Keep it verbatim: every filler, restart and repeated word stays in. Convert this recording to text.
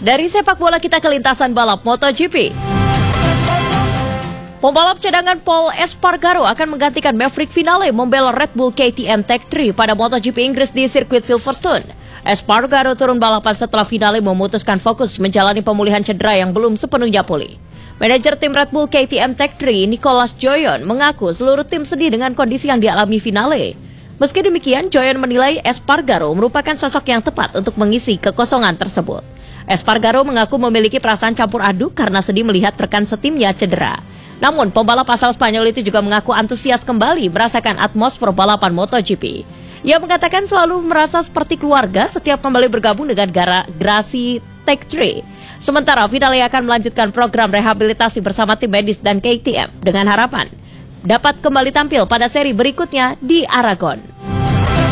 Dari sepak bola kita ke lintasan balap MotoGP. Pembalap cadangan Pol Espargaro akan menggantikan Maverick Vinales membela Red Bull K T M Tech tiga pada MotoGP Inggris di sirkuit Silverstone. Espargaro turun balapan setelah Vinales memutuskan fokus menjalani pemulihan cedera yang belum sepenuhnya pulih. Manajer tim Red Bull K T M Tech tiga, Nicolas Joyon, mengaku seluruh tim sedih dengan kondisi yang dialami Vinales. Meski demikian, Joyon menilai Espargaro merupakan sosok yang tepat untuk mengisi kekosongan tersebut. Espargaro mengaku memiliki perasaan campur aduk karena sedih melihat rekan setimnya cedera. Namun, pembalap asal Spanyol itu juga mengaku antusias kembali merasakan atmosfer balapan MotoGP. Ia mengatakan selalu merasa seperti keluarga setiap kembali bergabung dengan Garasi Tech tiga. Sementara Vinales akan melanjutkan program rehabilitasi bersama tim medis dan K T M dengan harapan dapat kembali tampil pada seri berikutnya di Aragon.